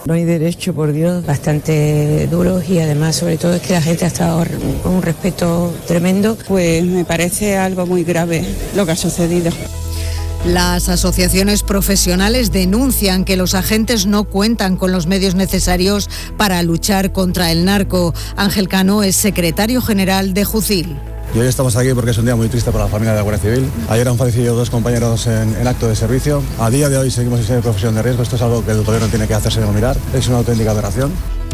No hay derecho, por Dios, bastante duros y además, sobre todo, es que la gente ha estado con un respeto tremendo. Pues me parece algo muy grave lo que ha sucedido. Las asociaciones profesionales denuncian que los agentes no cuentan con los medios necesarios para luchar contra el narco. Ángel Cano es secretario general de Jucil. Y hoy estamos aquí porque es un día muy triste para la familia de la Guardia Civil. Ayer han fallecido 2 compañeros en acto de servicio. A día de hoy seguimos sin ser profesión de riesgo. Esto es algo que el gobierno tiene que hacerse mirar. Es una auténtica aberración.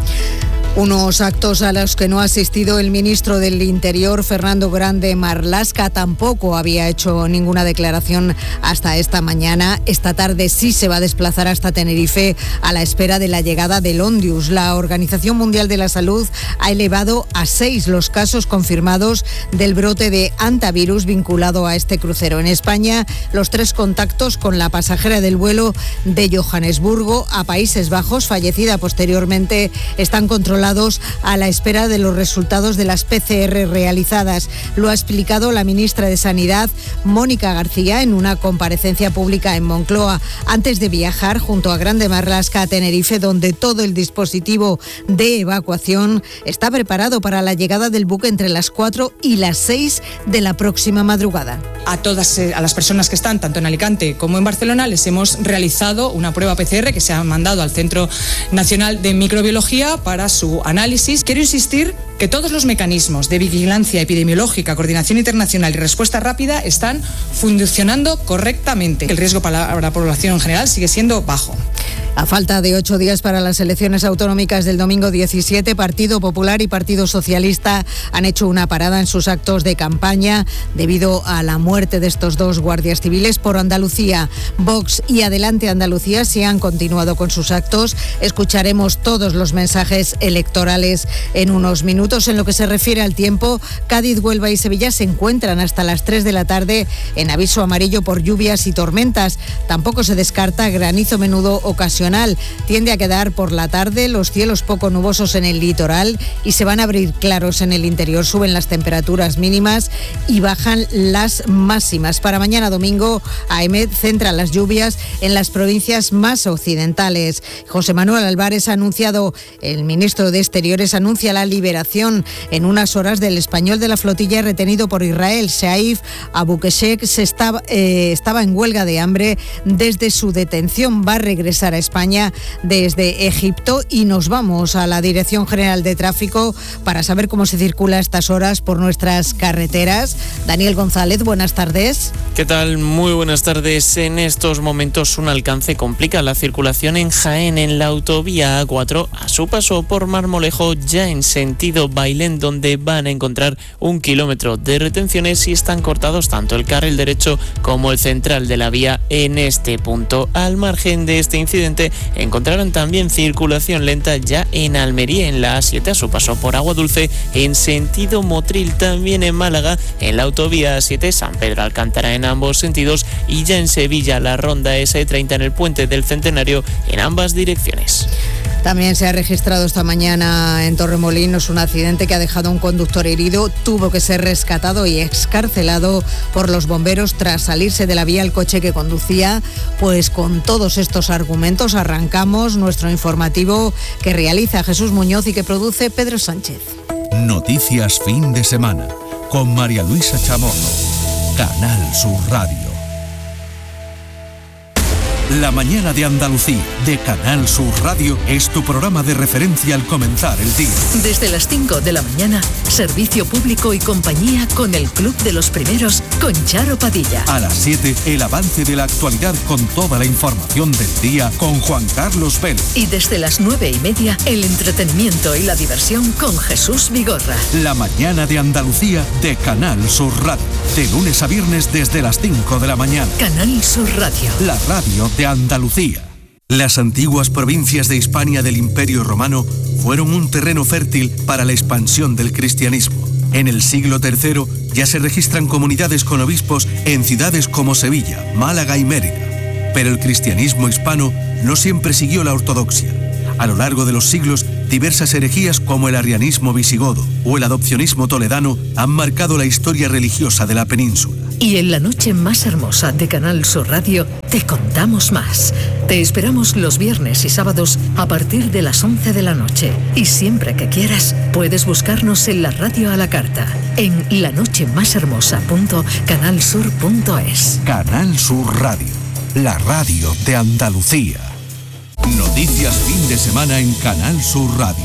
Unos actos a los que no ha asistido el ministro del Interior, Fernando Grande Marlaska, tampoco había hecho ninguna declaración hasta esta mañana. Esta tarde sí se va a desplazar hasta Tenerife a la espera de la llegada del Ondius. La Organización Mundial de la Salud ha elevado a 6 los casos confirmados del brote de hantavirus vinculado a este crucero. En España, los 3 contactos con la pasajera del vuelo de Johannesburgo a Países Bajos, fallecida posteriormente, están controlados a la espera de los resultados de las PCR realizadas. Lo ha explicado la ministra de Sanidad, Mónica García, en una comparecencia pública en Moncloa, antes de viajar junto a Grande Marlaska a Tenerife, donde todo el dispositivo de evacuación está preparado para la llegada del buque entre las 4 y las 6 de la próxima madrugada. A las personas que están tanto en Alicante como en Barcelona les hemos realizado una prueba PCR que se ha mandado al Centro Nacional de Microbiología para su análisis. Quiero insistir que todos los mecanismos de vigilancia epidemiológica, coordinación internacional y respuesta rápida están funcionando correctamente. El riesgo para la población en general sigue siendo bajo. A falta de 8 días para las elecciones autonómicas del domingo 17, Partido Popular y Partido Socialista han hecho una parada en sus actos de campaña debido a la muerte de estos 2 guardias civiles por Andalucía. Vox y Adelante Andalucía sí han continuado con sus actos. Escucharemos todos los mensajes electorales en unos minutos. En lo que se refiere al tiempo, Cádiz, Huelva y Sevilla se encuentran hasta las 3 de la tarde en aviso amarillo por lluvias y tormentas. Tampoco se descarta granizo menudo ocasional. Tiende a quedar por la tarde los cielos poco nubosos en el litoral y se van a abrir claros en el interior. Suben las temperaturas mínimas y bajan las máximas. Para mañana domingo, AEMET centra las lluvias en las provincias más occidentales. José Manuel Álvarez ha anunciado, el ministro de Exteriores anuncia la liberación en unas horas del español de la flotilla retenido por Israel. Saif Abukeshek estaba en huelga de hambre desde su detención. Va a regresar a España desde Egipto y nos vamos a la Dirección General de Tráfico para saber cómo se circula a estas horas por nuestras carreteras. Daniel González, buenas tardes. ¿Qué tal? Muy buenas tardes. En estos momentos un alcance complica la circulación en Jaén, en la autovía A4, a su paso por Marmolejo, ya en sentido Bailén, donde van a encontrar 1 kilómetro de retenciones y están cortados tanto el carril derecho como el central de la vía en este punto. Al margen de este incidente, encontrarán también circulación lenta ya en Almería, en la A7, a su paso por Agua Dulce, en sentido Motril, también en Málaga, en la autovía A7, San Pedro Alcántara en ambos sentidos, y ya en Sevilla, la ronda S30 en el puente del Centenario en ambas direcciones. También se ha registrado esta mañana en Torremolinos un accidente que ha dejado a un conductor herido. Tuvo que ser rescatado y excarcelado por los bomberos tras salirse de la vía el coche que conducía. Pues con todos estos argumentos arrancamos nuestro informativo que realiza Jesús Muñoz y que produce Pedro Sánchez. Noticias fin de semana con María Luisa Chamorro. Canal Sur Radio. La mañana de Andalucía, de Canal Sur Radio, es tu programa de referencia al comenzar el día. Desde las 5 de la mañana, servicio público y compañía con el Club de los Primeros, con Charo Padilla. A las 7, el avance de la actualidad con toda la información del día con Juan Carlos Vélez. Y desde las 9:30, el entretenimiento y la diversión con Jesús Vigorra. La mañana de Andalucía, de Canal Sur Radio. De lunes a viernes desde las 5 de la mañana. Canal Sur Radio. La radio de Andalucía. Las antiguas provincias de Hispania del Imperio Romano fueron un terreno fértil para la expansión del cristianismo. En el siglo III ya se registran comunidades con obispos en ciudades como Sevilla, Málaga y Mérida. Pero el cristianismo hispano no siempre siguió la ortodoxia. A lo largo de los siglos, diversas herejías como el arrianismo visigodo o el adopcionismo toledano han marcado la historia religiosa de la península. Y en la noche más hermosa de Canal Sur Radio te contamos más. Te esperamos los viernes y sábados a partir de las 11 de la noche. Y siempre que quieras, puedes buscarnos en la radio a la carta, en lanochemashermosa.canalsur.es. Canal Sur Radio, la radio de Andalucía. Noticias fin de semana en Canal Sur Radio.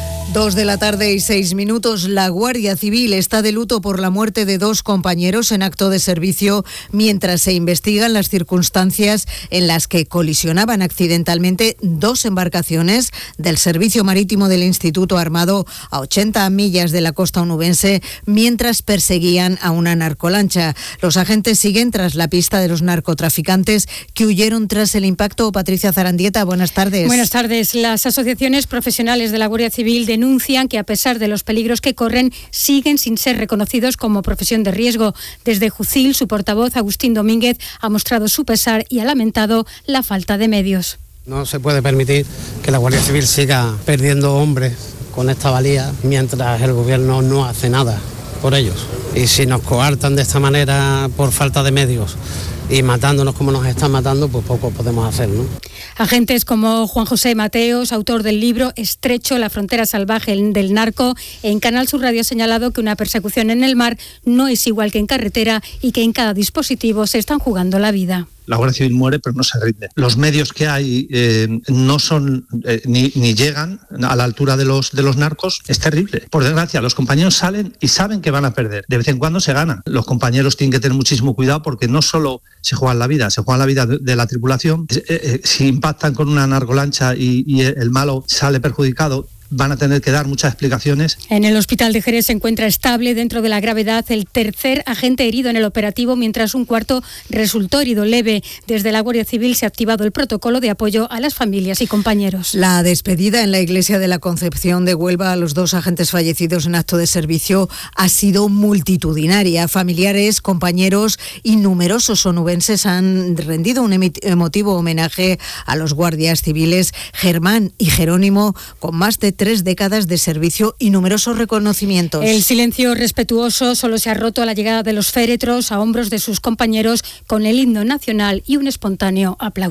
2:06 p.m. La Guardia Civil está de luto por la muerte de 2 compañeros en acto de servicio mientras se investigan las circunstancias en las que colisionaban accidentalmente 2 embarcaciones del Servicio Marítimo del Instituto Armado a 80 millas de la costa onubense mientras perseguían a una narcolancha. Los agentes siguen tras la pista de los narcotraficantes que huyeron tras el impacto. Patricia Zarandieta, buenas tardes. Buenas tardes. Las asociaciones profesionales de la Guardia Civil denuncian que a pesar de los peligros que corren, siguen sin ser reconocidos como profesión de riesgo. Desde Jucil, su portavoz, Agustín Domínguez, ha mostrado su pesar y ha lamentado la falta de medios. No se puede permitir que la Guardia Civil siga perdiendo hombres con esta valía mientras el gobierno no hace nada por ellos. Y si nos coartan de esta manera por falta de medios y matándonos como nos están matando, pues poco podemos hacer, ¿no? Agentes como Juan José Mateos, autor del libro Estrecho, la frontera salvaje del narco, en Canal Sur Radio ha señalado que una persecución en el mar no es igual que en carretera y que en cada dispositivo se están jugando la vida. La Guardia Civil muere, pero no se rinde. Los medios que hay no son ni llegan a la altura de los narcos. Es terrible. Por desgracia, los compañeros salen y saben que van a perder. De vez en cuando se ganan. Los compañeros tienen que tener muchísimo cuidado porque no solo se juegan la vida, se juegan la vida de la tripulación. Si impactan con una narcolancha y el malo sale perjudicado, van a tener que dar muchas explicaciones. En el hospital de Jerez se encuentra estable dentro de la gravedad el tercer agente herido en el operativo, mientras un cuarto resultó herido leve. Desde la Guardia Civil se ha activado el protocolo de apoyo a las familias y compañeros. La despedida en la iglesia de la Concepción de Huelva a los 2 agentes fallecidos en acto de servicio ha sido multitudinaria. Familiares, compañeros y numerosos onubenses han rendido un emotivo homenaje a los guardias civiles Germán y Jerónimo, con más de 3 décadas de servicio y numerosos reconocimientos. El silencio respetuoso solo se ha roto a la llegada de los féretros a hombros de sus compañeros con el himno nacional y un espontáneo aplauso.